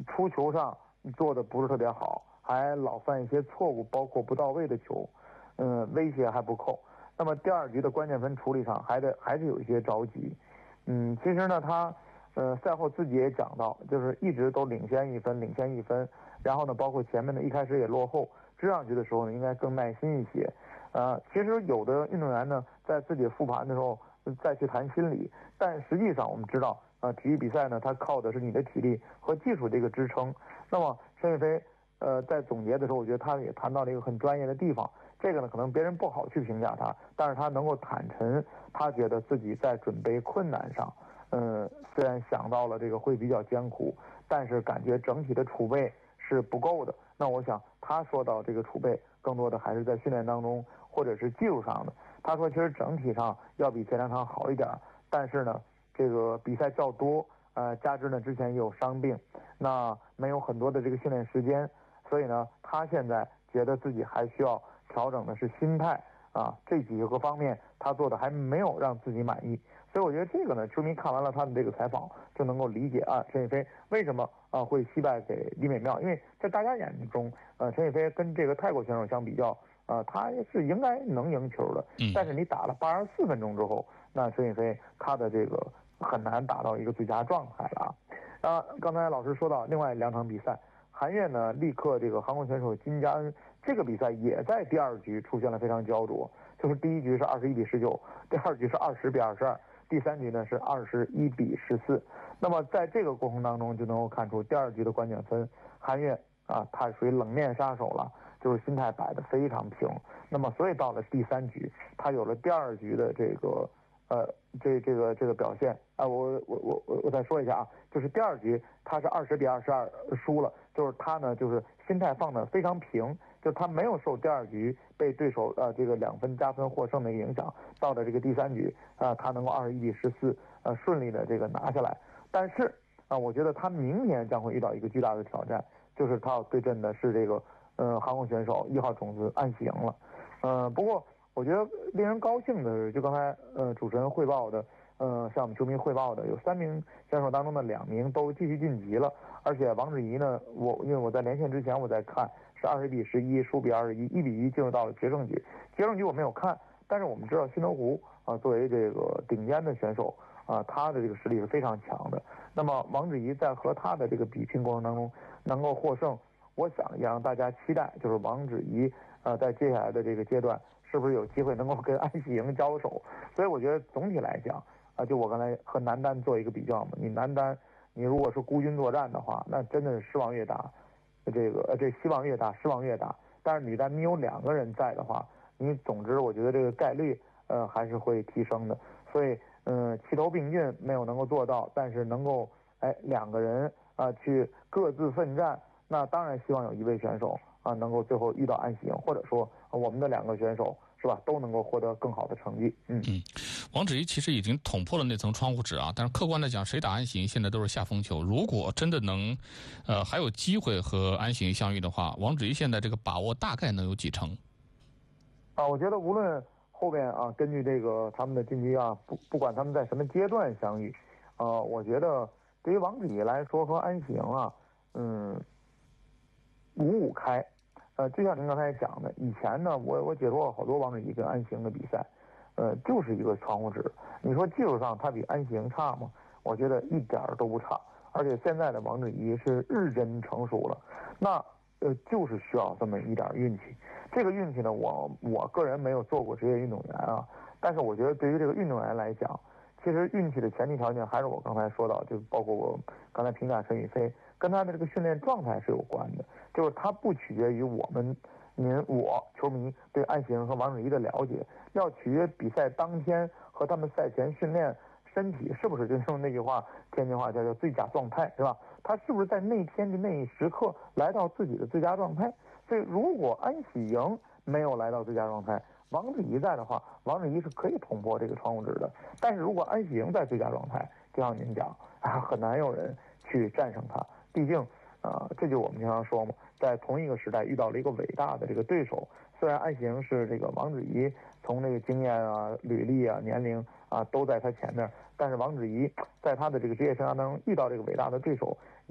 出球上做的不是特别好，还老犯一些错误，包括不到位的球，威胁还不够。那么第二局的关键分处理上还是有一些着急。其实呢，他赛后自己也讲到，就是一直都领先一分，然后呢，包括前面的一开始也落后，追上去的时候呢，应该更耐心一些。其实有的运动员呢，在自己复盘的时候再去谈心理，但实际上我们知道，体育比赛呢，它靠的是你的体力和技术这个支撑。那么申岳飞在总结的时候，我觉得他也谈到了一个很专业的地方。这个呢，可能别人不好去评价他，但是他能够坦陈，他觉得自己在准备困难上，虽然想到了这个会比较艰苦，但是感觉整体的储备是不够的。那我想他说到这个储备，更多的还是在训练当中或者是技术上的。他说其实整体上要比前2场好一点，但是呢，这个比赛较多，加之呢之前也有伤病，那没有很多的这个训练时间，所以呢，他现在觉得自己还需要调整的是心态啊，这几个方面他做的还没有让自己满意。所以我觉得这个呢，球迷看完了他的这个采访，就能够理解申岳飞为什么会惜败给李美妙。因为在大家眼中，申岳飞跟这个泰国选手相比较，他是应该能赢球的。但是你打了84分钟之后，那申岳飞他的这个很难达到一个最佳状态了啊。刚才老师说到另外2场比赛，韩越呢力克这个韩国选手金佳恩，这个比赛也在第2局出现了非常焦灼，就是第1局是21比19，第2局是20比22，第3局呢是21比14。那么在这个过程当中就能够看出第2局的关键分，韩越他属于冷面杀手了，就是心态摆得非常平。那么所以到了第3局，他有了第2局的这个这个表现我再说一下就是第2局他是20比22输了，就是他呢就是心态放得非常平，就是他没有受第2局被对手这个2分加分获胜的影响，到了这个第3局他能够21比14顺利的这个拿下来。但是我觉得他明年将会遇到一个巨大的挑战，就是他要对阵的是这个韩国选手1号种子安喜莹了。不过我觉得令人高兴的是，就刚才主持人汇报的，向我们球迷汇报的，有3名选手当中的2名都继续晋级了，而且王芷怡呢，因为我在连线之前我在看是20比11输比21，1比1进入到了决胜局。决胜局我没有看，但是我们知道辛德胡作为这个顶尖的选手他的这个实力是非常强的。那么王芷怡在和他的这个比拼过程当中能够获胜，我想也让大家期待，就是王芷怡在接下来的这个阶段是不是有机会能够跟安喜莹交手。所以我觉得总体来讲就我刚才和男单做一个比较嘛，你男单你如果是孤军作战的话，那真的是失望越大，这希望越大，失望越大。但是女单你有2个人在的话，你总之我觉得这个概率还是会提升的。所以齐头并进没有能够做到，但是能够2个人去各自奋战，那当然希望有一位选手能够最后遇到安喜莹，或者说我们的2个选手是吧，都能够获得更好的成绩。 王芷怡其实已经捅破了那层窗户纸但是客观的讲，谁打安喜莹现在都是下风球。如果真的能还有机会和安喜莹相遇的话，王芷怡现在这个把握大概能有几成？ 我觉得无论后边根据这个他们的晋级不管他们在什么阶段相遇，我觉得对于王芷怡来说和安喜莹5-5开。就像您刚才讲的，以前呢我解说过好多王芷怡跟安喜莹的比赛，就是一个窗户纸。你说技术上他比安喜莹差吗？我觉得一点都不差。而且现在的王芷怡是日臻成熟了，那就是需要这么一点运气。这个运气呢，我个人没有做过职业运动员但是我觉得对于这个运动员来讲，其实运气的前提条件还是我刚才说到，就包括我刚才评价申岳飞，跟他的这个训练状态是有关的，就是他不取决于我球迷对安喜莹和王芷怡的了解，要取决比赛当天和他们赛前训练身体是不是就用那句话天津话叫最佳状态，是吧？他是不是在那天的那一时刻来到自己的最佳状态？所以如果安喜莹没有来到最佳状态，王芷怡在的话，王芷怡是可以捅破这个窗户纸的。但是如果安喜莹在最佳状态，就像您讲很难有人去战胜他。毕竟这就我们经常说嘛，在同一个时代遇到了一个伟大的这个对手。虽然安喜莹是这个王芷怡从这个经验履历年龄都在他前面，但是王芷怡在他的这个职业生涯当中遇到这个伟大的对手